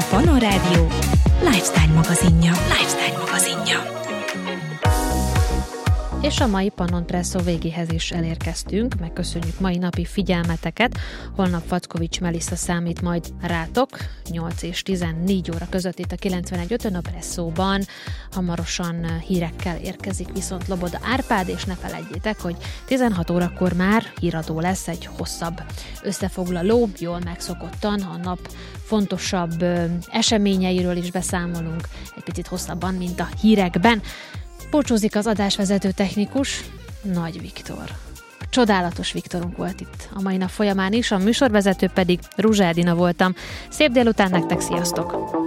Pannon Rádió Lifestyle magazinja. És a mai Pannon Presszó végéhez is elérkeztünk. Megköszönjük mai napi figyelmeteket. Holnap Fackovics Melissa számít majd rátok. 8 és 14 óra között itt a 91.5 a Presszóban. Hamarosan hírekkel érkezik viszont Loboda Árpád, és ne felejtjétek, hogy 16 órakor már híradó lesz, egy hosszabb összefoglaló, jól megszokottan a nap fontosabb eseményeiről is beszámolunk egy picit hosszabban, mint a hírekben. Búcsúzik az adásvezető technikus, Nagy Viktor. Csodálatos Viktorunk volt itt a mai nap folyamán is, a műsorvezető pedig Ruzsa Edina voltam. Szép délután nektek, sziasztok!